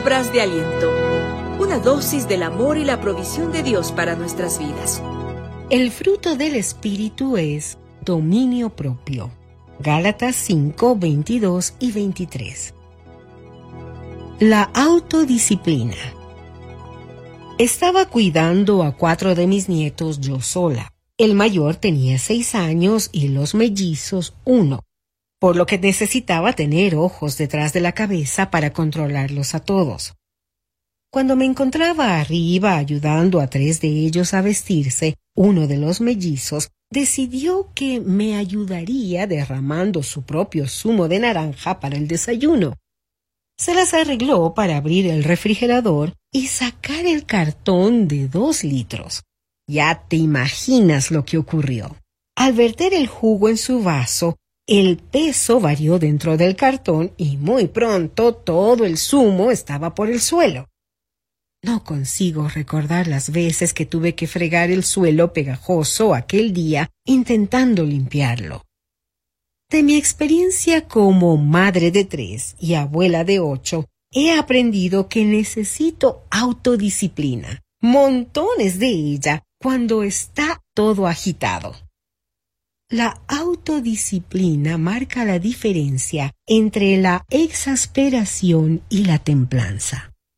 Palabras de aliento. Una dosis del amor y la provisión de Dios para nuestras vidas. El fruto del Espíritu es dominio propio. Gálatas 5, 22 y 23. La autodisciplina. Estaba cuidando a 4 de mis nietos yo sola. El mayor tenía 6 años y los mellizos 1, por lo que necesitaba tener ojos detrás de la cabeza para controlarlos a todos. Cuando me encontraba arriba ayudando a 3 de ellos a vestirse, uno de los mellizos decidió que me ayudaría derramando su propio zumo de naranja para el desayuno. Se las arregló para abrir el refrigerador y sacar el cartón de 2 litros. Ya te imaginas lo que ocurrió. Al verter el jugo en su vaso, el peso varió dentro del cartón y muy pronto todo el zumo estaba por el suelo. No consigo recordar las veces que tuve que fregar el suelo pegajoso aquel día intentando limpiarlo. De mi experiencia como madre de 3 y abuela de 8, he aprendido que necesito autodisciplina, montones de ella, cuando está todo agitado. La autodisciplina marca la diferencia entre la exasperación y la templanza.